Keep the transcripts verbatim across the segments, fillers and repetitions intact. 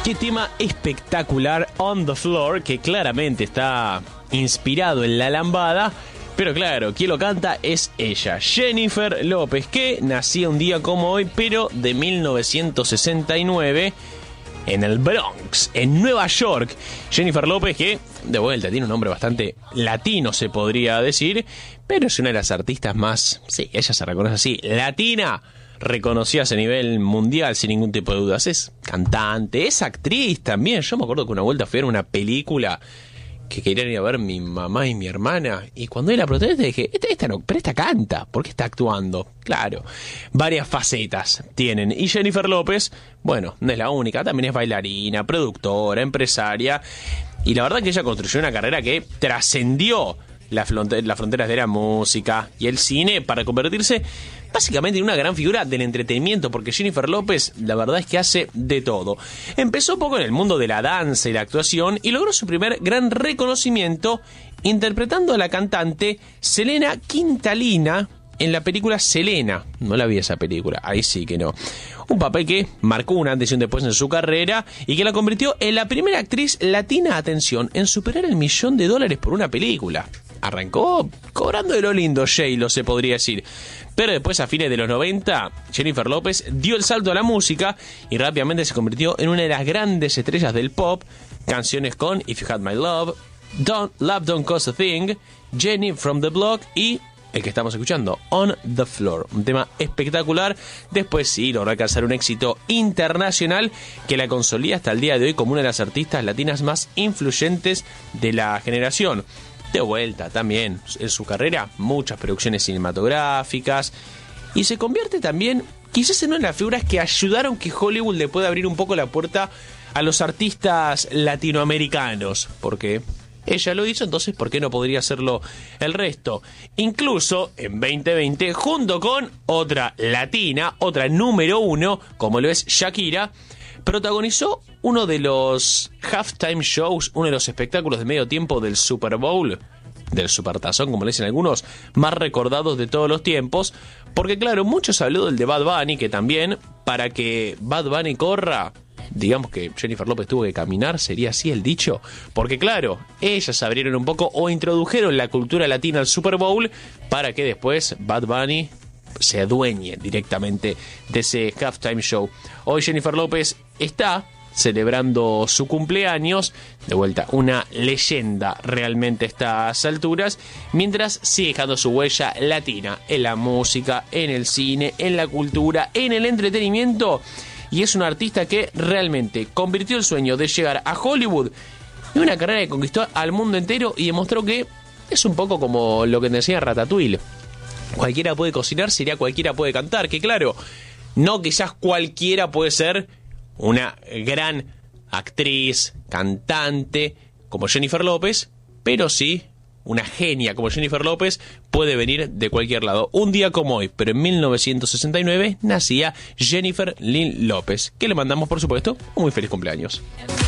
Qué tema espectacular, On the Floor, que claramente está inspirado en La Lambada. Pero claro, quien lo canta es ella, Jennifer López, que nacía un día como hoy, pero de mil novecientos sesenta y nueve, en el Bronx, en Nueva York. Jennifer López, que de vuelta tiene un nombre bastante latino, se podría decir, pero es una de las artistas más, sí, ella se reconoce así, latina, reconocidas a nivel mundial sin ningún tipo de dudas. Es cantante, es actriz también. Yo me acuerdo que una vuelta fui a ver una película que querían ir a ver mi mamá y mi hermana, y cuando era protagonista dije, esta, esta no, pero esta canta, ¿por qué está actuando? Claro, varias facetas tienen, y Jennifer López, bueno, no es la única, también es bailarina, productora, empresaria, y la verdad que ella construyó una carrera que trascendió las fronteras de la música y el cine para convertirse básicamente en una gran figura del entretenimiento, porque Jennifer López la verdad es que hace de todo. Empezó poco en el mundo de la danza y la actuación y logró su primer gran reconocimiento interpretando a la cantante Selena Quintanilla en la película Selena. No la vi esa película, ahí sí que no. Un papel que marcó un antes y un después en su carrera y que la convirtió en la primera actriz latina, atención, en superar el millón de dólares por una película. Arrancó cobrando de lo lindo J-Lo, se podría decir. Pero después, a fines de los noventa, Jennifer López dio el salto a la música y rápidamente se convirtió en una de las grandes estrellas del pop. Canciones con If You Had My Love, Don't, Love Don't Cost a Thing, Jenny from the Block y el que estamos escuchando, On the Floor. Un tema espectacular. Después sí logró alcanzar un éxito internacional que la consolida hasta el día de hoy como una de las artistas latinas más influyentes de la generación. De vuelta también en su carrera muchas producciones cinematográficas y se convierte también quizás en una de las figuras que ayudaron que Hollywood le pueda abrir un poco la puerta a los artistas latinoamericanos, porque ella lo hizo, entonces ¿por qué no podría hacerlo el resto? Incluso en veinte veinte, junto con otra latina, otra número uno, como lo es Shakira, protagonizó uno de los halftime shows, uno de los espectáculos de medio tiempo del Super Bowl, del Supertazón, como le dicen algunos, más recordados de todos los tiempos, porque claro, muchos habló del de Bad Bunny, que también, para que Bad Bunny corra, digamos que Jennifer López tuvo que caminar, sería así el dicho, porque claro, ellas abrieron un poco o introdujeron la cultura latina al Super Bowl para que después Bad Bunny se adueñe directamente de ese halftime show. Hoy Jennifer López está celebrando su cumpleaños, de vuelta una leyenda realmente a estas alturas, mientras sigue dejando su huella latina en la música, en el cine, en la cultura, en el entretenimiento, y es una artista que realmente convirtió el sueño de llegar a Hollywood en una carrera que conquistó al mundo entero y demostró que es un poco como lo que te enseña Ratatouille. Cualquiera puede cocinar, sería cualquiera puede cantar, que claro, no quizás cualquiera puede ser una gran actriz, cantante como Jennifer López, pero sí una genia como Jennifer López puede venir de cualquier lado. Un día como hoy, pero en mil novecientos sesenta y nueve, nacía Jennifer Lynn López, que le mandamos por supuesto un muy feliz cumpleaños.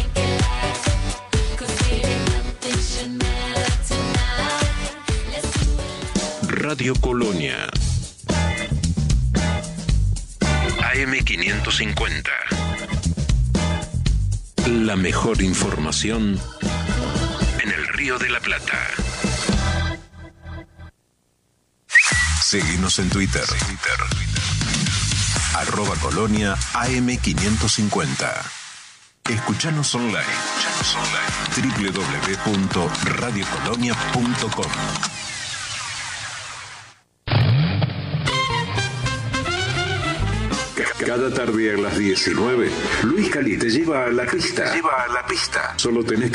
Radio Colonia A M quinientos cincuenta. La mejor información en el Río de la Plata. Seguinos en Twitter. Arroba Colonia A M quinientos cincuenta. Escuchanos online. doble u doble u doble u punto radio colonia punto com. Cada tarde a las diecinueve, Luis Cali te lleva a la pista. Lleva a la pista. Solo tenés que